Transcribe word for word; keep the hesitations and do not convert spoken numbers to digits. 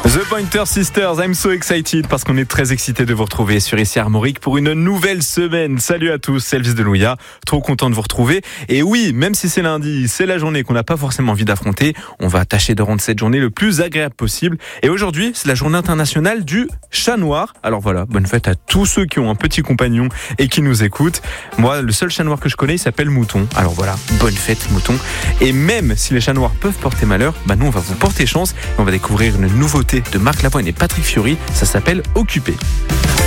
The Pointer Sisters, I'm so excited parce qu'on est très excités de vous retrouver sur ici Armorique pour une nouvelle semaine. Salut à tous, c'est Elvis de Louia, trop content de vous retrouver. Et oui, même si c'est lundi, c'est la journée qu'on n'a pas forcément envie d'affronter, on va tâcher de rendre cette journée le plus agréable possible. Et aujourd'hui, c'est la journée internationale du chat noir. Alors voilà, bonne fête à tous ceux qui ont un petit compagnon et qui nous écoutent. Moi, le seul chat noir que je connais, il s'appelle Mouton. Alors voilà, bonne fête Mouton. Et même si les chats noirs peuvent porter malheur, bah nous on va vous porter chance et on va découvrir une nouveauté de Marc Lavoine et Patrick Fiori, ça s'appelle Occupé.